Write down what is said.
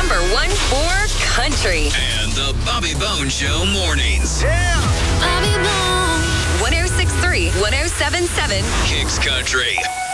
#1 for country. And the Bobby Bone Show mornings. Yeah! Bobby Bone. 106.3, 107.7. Kicks Country.